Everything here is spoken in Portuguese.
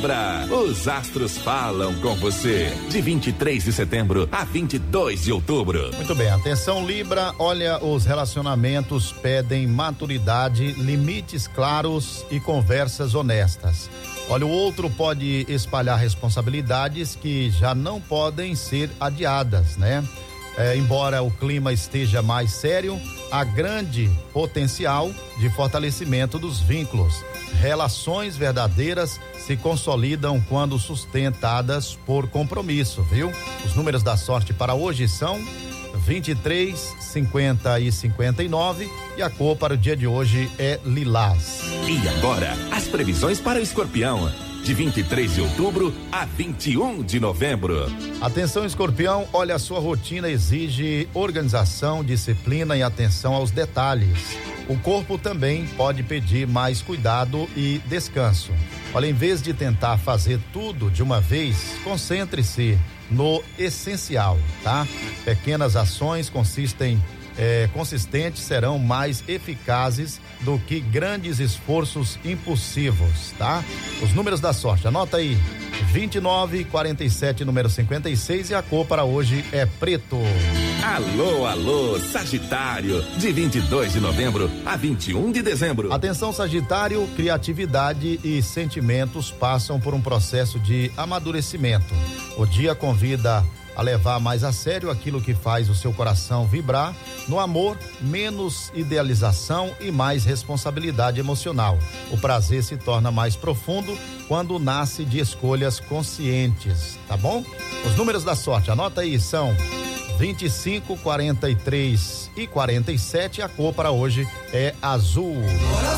Libra, os astros falam com você. De 23 de setembro a 22 de outubro. Muito bem, atenção Libra, olha, os relacionamentos pedem maturidade, limites claros e conversas honestas. Olha, o outro pode espalhar responsabilidades que já não podem ser adiadas, né? Embora o clima esteja mais sério, há grande potencial de fortalecimento dos vínculos. Relações verdadeiras se consolidam quando sustentadas por compromisso, viu? Os números da sorte para hoje são 23, 50 e 59 e a cor para o dia de hoje é lilás. E agora, as previsões para o Escorpião. De 23 de outubro a 21 de novembro. Atenção, Escorpião, olha, a sua rotina exige organização, disciplina e atenção aos detalhes. O corpo também pode pedir mais cuidado e descanso. Olha, em vez de tentar fazer tudo de uma vez, concentre-se no essencial, tá? Pequenas ações consistentes serão mais eficazes do que grandes esforços impulsivos, tá? Os números da sorte, anota aí: 29, 47, número 56 e a cor para hoje é preto. Alô, alô, Sagitário, de 22 de novembro a 21 de dezembro. Atenção, Sagitário, criatividade e sentimentos passam por um processo de amadurecimento. O dia convida a levar mais a sério aquilo que faz o seu coração vibrar. No amor, menos idealização e mais responsabilidade emocional. O prazer se torna mais profundo quando nasce de escolhas conscientes, tá bom? Os números da sorte, anota aí, são 25, 43 e 47. A cor para hoje é azul.